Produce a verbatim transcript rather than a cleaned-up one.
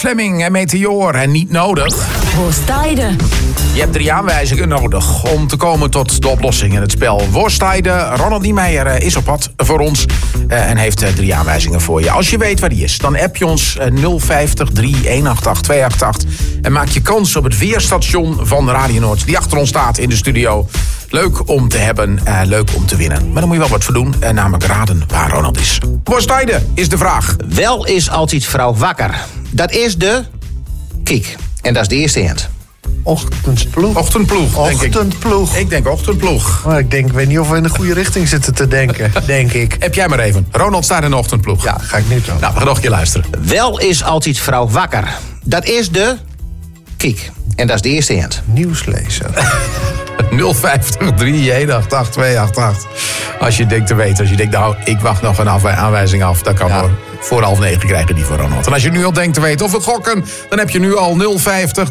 Fleming en Meteor en Niet Nodig. Worstijde. Je hebt drie aanwijzingen nodig om te komen tot de oplossing in het spel Worstijde. Ronald Niemeyer is op pad voor ons en heeft drie aanwijzingen voor je. Als je weet waar die is, dan app je ons nul vijftig drie een acht acht twee acht acht en maak je kans op het weerstation van Radio Noord die achter ons staat in de studio. Leuk om te hebben, uh, leuk om te winnen. Maar dan moet je wel wat voor doen, uh, namelijk raden waar Ronald is. Worstijde is de vraag. Wel is altijd vrouw wakker. Dat is de... Kijk, en dat is de eerste hint. Ochtendploeg. Ochtendploeg, denk ik. Ochtendploeg. Ik denk ochtendploeg. Maar ik denk, ik weet niet of we in de goede richting zitten te denken, denk ik. Heb jij maar even. Ronald staat in de ochtendploeg. Ja, ga ik nu doen. Nou, we gaan nog een keer luisteren. Wel is altijd vrouw wakker. Dat is de... Kijk, en dat is de eerste hint. Nieuwslezer. nul vijftig drie een acht acht twee acht acht. Als je denkt te weten. Als je denkt, nou, ik wacht nog een afwij- aanwijzing af. Dan kan Ja. we voor half negen krijgen die voor Ronald. En als je nu al denkt te weten of we gokken, dan heb je nu al nul vijftig